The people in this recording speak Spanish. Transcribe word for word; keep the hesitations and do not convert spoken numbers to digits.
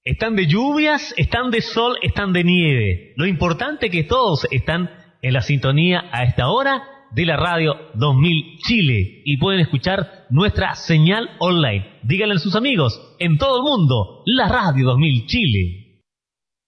Están de lluvias, están de sol, están de nieve. Lo importante es que todos están en la sintonía a esta hora de la Radio dos mil Chile y pueden escuchar nuestra señal online. Díganle a sus amigos en todo el mundo, la Radio dos mil Chile.